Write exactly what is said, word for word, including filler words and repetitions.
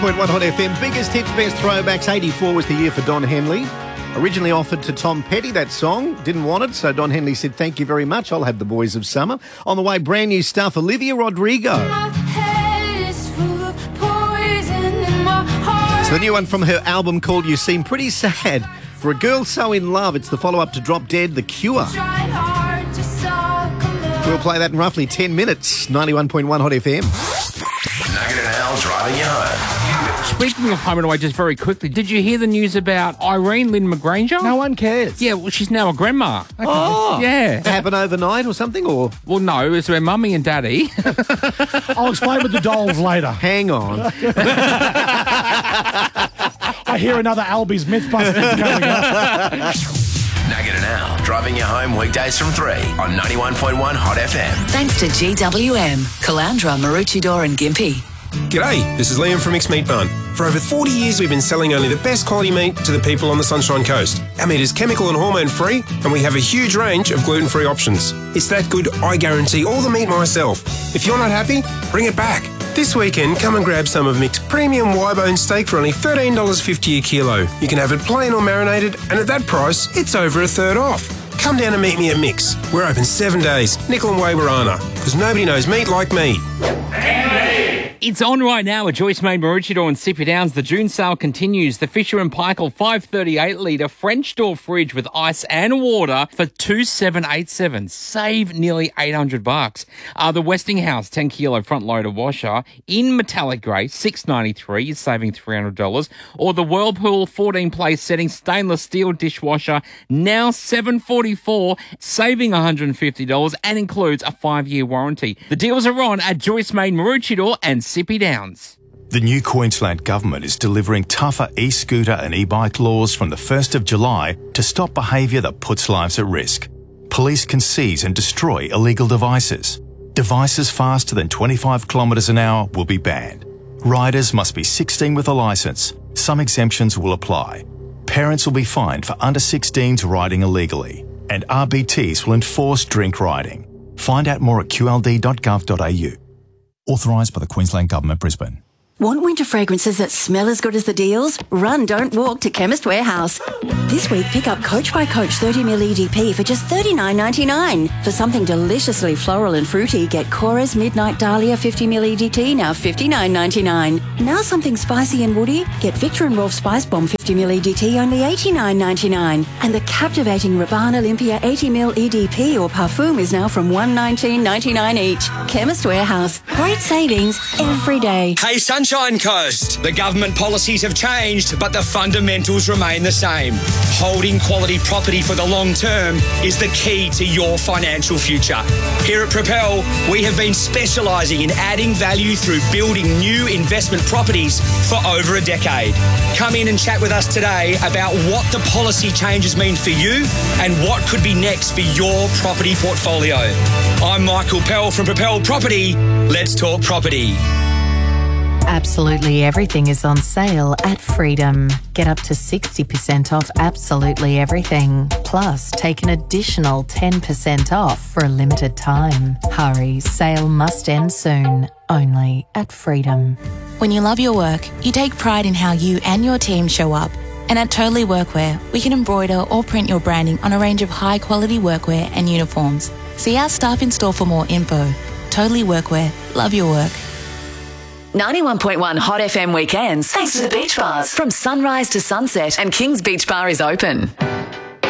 point one Hot F M. Biggest hits, best throwbacks. eighty-four was the year for Don Henley. Originally offered to Tom Petty, that song. Didn't want it, so Don Henley said, thank you very much. I'll have the Boys of Summer. On the way, brand new stuff. Olivia Rodrigo. It's the new one from her album called You Seem Pretty Sad. For a girl so in love, it's the follow-up to Drop Dead, The Cure. We'll play that in roughly ten minutes. ninety-one point one Hot F M. Nugget and Al driving you home. Speaking of home and away, just very quickly, did you hear the news about Irene Lynn McGranger? No one cares. Yeah, well, she's now a grandma. Okay. Oh, Yeah. Did it happen overnight or something, or? Well, no, it's her mummy and daddy. I'll explain with the dolls later. Hang on. I hear another Albies Mythbusters coming up. Nugget and Al driving you home weekdays from three on ninety-one point one Hot F M. Thanks to G W M, Calandra, Maroochydore and Gympie. G'day, this is Liam from Mixed Meat Barn. For over forty years, we've been selling only the best quality meat to the people on the Sunshine Coast. Our meat is chemical and hormone free, and we have a huge range of gluten-free options. It's that good, I guarantee all the meat myself. If you're not happy, bring it back. This weekend, come and grab some of Mick's premium Y-bone steak for only thirteen dollars fifty a kilo. You can have it plain or marinated, and at that price, it's over a third off. Come down and meet me at Mick's. We're open seven days, Nickel and Wawarana, because nobody knows meat like me. It's on right now at Joyce Maid, Maroochydore and Sippy Downs. The June sale continues. The Fisher and Paykel five thirty-eight litre French door fridge with ice and water for two thousand seven hundred eighty-seven. Save nearly eight hundred bucks. Uh, the Westinghouse ten kilo front loader washer in metallic grey, six ninety-three. You're saving three hundred dollars. Or the Whirlpool fourteen place setting stainless steel dishwasher, now seven forty-four, saving one hundred fifty dollars and includes a five-year warranty. The deals are on at Joyce Maid, Maroochydore and Sippy Downs. The new Queensland Government is delivering tougher e-scooter and e-bike laws from the first of July to stop behaviour that puts lives at risk. Police can seize and destroy illegal devices. Devices faster than twenty-five kilometres an hour will be banned. Riders must be sixteen with a licence. Some exemptions will apply. Parents will be fined for under sixteens riding illegally. And R B Ts will enforce drink riding. Find out more at q l d dot gov dot a u. Authorised by the Queensland Government, Brisbane. Want winter fragrances that smell as good as the deals? Run, don't walk to Chemist Warehouse. This week, pick up Coach by Coach thirty milliliter E D P for just thirty-nine ninety-nine. For something deliciously floral and fruity, get Cora's Midnight Dahlia fifty milliliter E D T, now fifty-nine ninety-nine. Now something spicy and woody, get Victor and Rolf Spice Bomb fifty milliliter E D T, only eighty-nine ninety-nine. And the captivating Rabanne Olympia eighty milliliter E D P or Parfum is now from one nineteen ninety-nine each. Chemist Warehouse. Great savings every day. Hey, Sunshine Coast. The government policies have changed, but the fundamentals remain the same. Holding quality property for the long term is the key to your financial future. Here at Propel, we have been specialising in adding value through building new investment properties for over a decade. Come in and chat with us today about what the policy changes mean for you and what could be next for your property portfolio. I'm Michael Pell from Propel Property. Let's talk property. Absolutely everything is on sale at Freedom. Get up to sixty percent off absolutely everything. Plus, take an additional ten percent off for a limited time. Hurry, sale must end soon. Only at Freedom. When you love your work, you take pride in how you and your team show up. And at Totally Workwear, we can embroider or print your branding on a range of high-quality workwear and uniforms. See our staff in store for more info. Totally Workwear. Love your work. ninety-one point one Hot F M weekends, thanks to the beach bars. From sunrise to sunset, and King's Beach Bar is open.